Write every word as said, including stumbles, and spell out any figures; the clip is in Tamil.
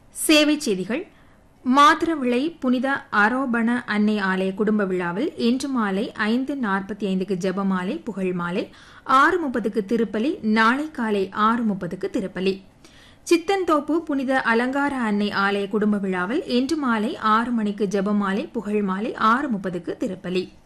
சேவைச் செய்திகள். மாத்திரவிளை புனித ஆரோபண அன்னை ஆலய குடும்ப விழாவில் இன்று மாலை ஐந்து நாற்பத்தி ஐந்துக்கு ஜெபமாலை, புகழ் மாலை, ஆறு முப்பதுக்கு திருப்பலி, நாளை காலை ஆறு முப்பதுக்கு திருப்பலி. சித்தன்தோப்பு புனித அலங்கார அன்னை ஆலய குடும்ப விழாவில் இன்று மாலை ஆறு மணிக்கு ஜெபமாலை, புகழ் மாலை, ஆறு முப்பதுக்கு திருப்பலி.